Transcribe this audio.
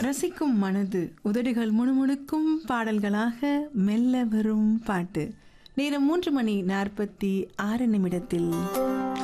ரசிக்கும் மனது உதடுகள் முணுமுணுக்கும் பாடல்களாக மெல்ல வரும் பாட்டு. நேரம் 3:46 நிமிடத்தில்